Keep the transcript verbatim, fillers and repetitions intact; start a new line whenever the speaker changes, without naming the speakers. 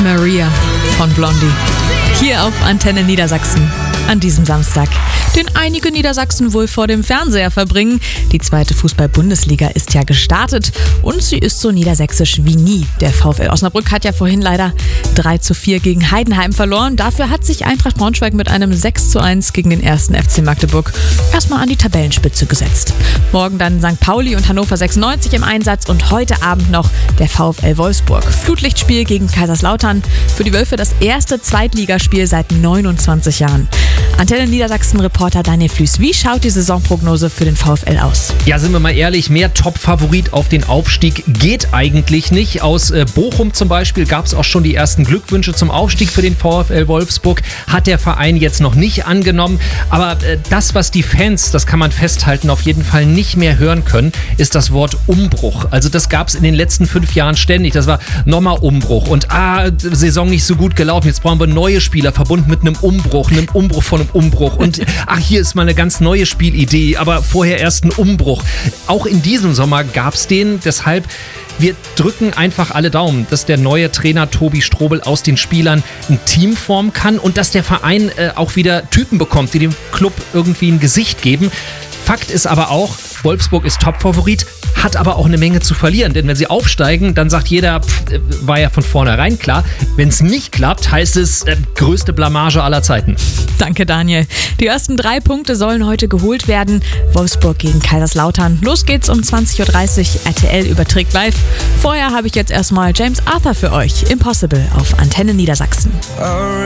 Maria von Blondie. Hier auf Antenne Niedersachsen an diesem Samstag, den einige Niedersachsen wohl vor dem Fernseher verbringen. Die zweite Fußball-Bundesliga ist ja gestartet und sie ist so niedersächsisch wie nie. Der VfL Osnabrück hat ja vorhin leider drei zu vier gegen Heidenheim verloren. Dafür hat sich Eintracht Braunschweig mit einem sechs zu eins gegen den ersten F C Magdeburg erstmal an die Tabellenspitze gesetzt. Morgen dann Sankt Pauli und Hannover sechsundneunzig im Einsatz und heute Abend noch der VfL Wolfsburg. Flutlichtspiel gegen Kaiserslautern. Für die Wölfe das erste Zweitligaspiel seit neunundzwanzig Jahren. Antenne Niedersachsen-Reporter Daniel Flüß, wie schaut die Saisonprognose für den VfL aus?
Ja, sind wir mal ehrlich, mehr Top-Favorit auf den Aufstieg geht eigentlich nicht. Aus äh, Bochum zum Beispiel gab es auch schon die ersten Glückwünsche zum Aufstieg für den VfL Wolfsburg. Hat der Verein jetzt noch nicht angenommen. Aber äh, das, was die Fans, das kann man festhalten, auf jeden Fall nicht mehr hören können, ist das Wort Umbruch. Also das gab es in den letzten fünf Jahren ständig. Das war nochmal Umbruch und ah, Saison nicht so gut gelaufen. Jetzt brauchen wir neue Spieler, verbunden mit einem Umbruch, einem Umbruch von einem Umbruch. Und ach, hier ist mal eine ganz neue Spielidee, aber vorher erst ein Umbruch. Auch in diesem Sommer gab es den, deshalb wir drücken einfach alle Daumen, dass der neue Trainer Tobi Strobel aus den Spielern ein Team formen kann und dass der Verein äh, auch wieder Typen bekommt, die dem Club irgendwie ein Gesicht geben. Fakt ist aber auch, Wolfsburg ist Top-Favorit, hat aber auch eine Menge zu verlieren. Denn wenn sie aufsteigen, dann sagt jeder, pff, war ja von vornherein klar. Wenn es nicht klappt, heißt es äh, größte Blamage aller Zeiten.
Danke, Daniel. Die ersten drei Punkte sollen heute geholt werden. Wolfsburg gegen Kaiserslautern. Los geht's um zwanzig Uhr dreißig. R T L überträgt live. Vorher habe ich jetzt erstmal James Arthur für euch. Impossible auf Antenne Niedersachsen.